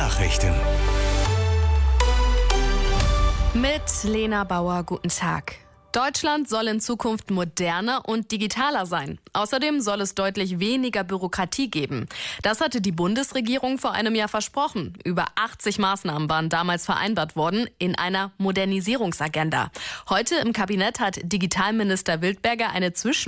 Nachrichten. Mit Lena Bauer, guten Tag. Deutschland soll in Zukunft moderner und digitaler sein. Außerdem soll es deutlich weniger Bürokratie geben. Das hatte die Bundesregierung vor einem Jahr versprochen. Über 80 Maßnahmen waren damals vereinbart worden in einer Modernisierungsagenda. Heute im Kabinett hat Digitalminister Wildberger eine